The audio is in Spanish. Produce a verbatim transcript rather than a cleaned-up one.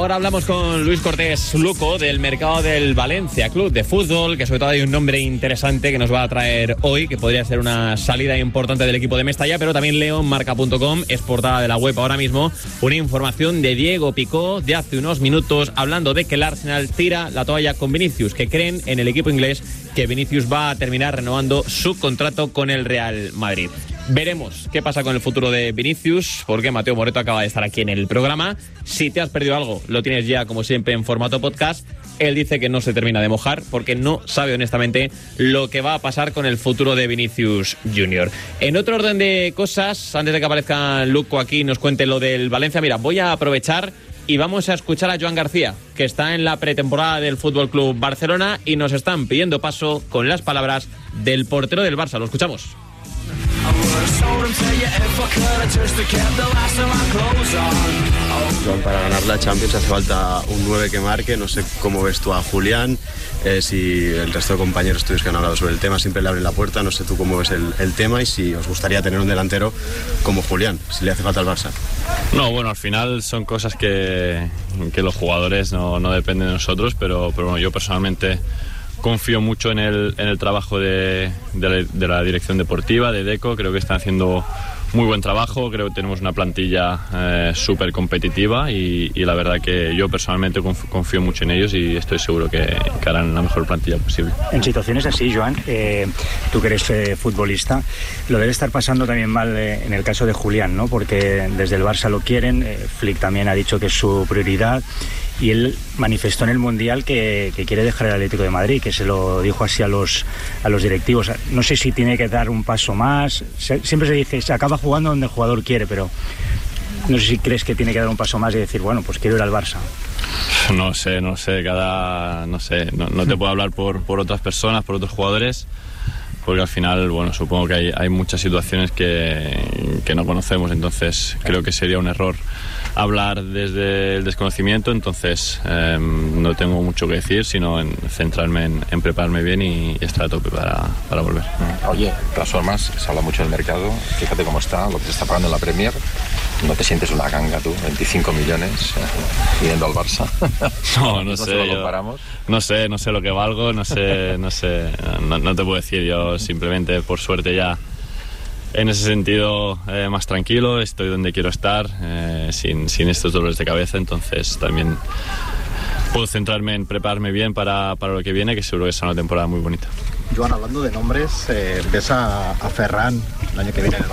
Ahora hablamos con Luis Cortés Luco del mercado del Valencia Club de Fútbol, que sobre todo hay un nombre interesante que nos va a traer hoy, que podría ser una salida importante del equipo de Mestalla, pero también leo en marca punto com, es portada de la web ahora mismo, una información de Diego Picó de hace unos minutos hablando de que el Arsenal tira la toalla con Vinicius, que creen en el equipo inglés que Vinicius va a terminar renovando su contrato con el Real Madrid. Veremos qué pasa con el futuro de Vinicius, porque Mateo Moreto acaba de estar aquí en el programa. Si te has perdido algo, lo tienes ya, como siempre, en formato podcast. Él dice que no se termina de mojar porque no sabe honestamente lo que va a pasar con el futuro de Vinicius junior En otro orden de cosas, antes de que aparezca Luco aquí y nos cuente lo del Valencia, mira, voy a aprovechar y vamos a escuchar a Joan García, que está en la pretemporada del F C Barcelona y nos están pidiendo paso con las palabras del portero del Barça. Lo escuchamos. Para ganar la Champions hace falta un nueve que marque. No sé cómo ves tú a Julián, eh, si el resto de compañeros tuyos que han hablado sobre el tema siempre le abren la puerta. No sé tú cómo ves el, el tema y si os gustaría tener un delantero como Julián, si le hace falta al Barça. No, bueno, al final son cosas que, que los jugadores no, no dependen de nosotros, pero, pero bueno, yo personalmente confío mucho en el, en el trabajo de, de, la, de la dirección deportiva, de Deco. Creo que están haciendo muy buen trabajo, creo que tenemos una plantilla eh, súper competitiva y, y la verdad que yo personalmente confío mucho en ellos y estoy seguro que, que harán la mejor plantilla posible. En situaciones así, Joan, eh, tú que eres eh, futbolista, lo debe estar pasando también mal eh, en el caso de Julián, ¿no? Porque desde el Barça lo quieren, eh, Flick también ha dicho que es su prioridad y él manifestó en el Mundial que, que quiere dejar el Atlético de Madrid, que se lo dijo así a los, a los directivos. No sé si tiene que dar un paso más, se, siempre se dice, se acaba jugando donde el jugador quiere, pero no sé si crees que tiene que dar un paso más y decir, bueno, pues quiero ir al Barça. No sé, no sé, cada, no sé, no, no te puedo hablar por, por otras personas, por otros jugadores, porque al final, bueno, supongo que hay, hay muchas situaciones que, que no conocemos, entonces creo que sería un error hablar desde el desconocimiento, entonces eh, no tengo mucho que decir, sino en centrarme en, en prepararme bien y, y estar a tope para, para volver. Oye, de todas formas, se habla mucho del mercado, fíjate cómo está, lo que te está pagando en la Premier, no te sientes una ganga tú, veinticinco millones eh, yendo al Barça. No, no, no sé, se lo yo, comparamos. no sé, no sé lo que valgo, no sé, no sé, no, no te puedo decir, yo simplemente por suerte ya en ese sentido eh, más tranquilo, estoy donde quiero estar, eh, sin, sin estos dolores de cabeza, entonces también puedo centrarme en prepararme bien para, para lo que viene, que seguro que será una temporada muy bonita. Joan, hablando de nombres, eh, ves a, a Ferran el año que viene en el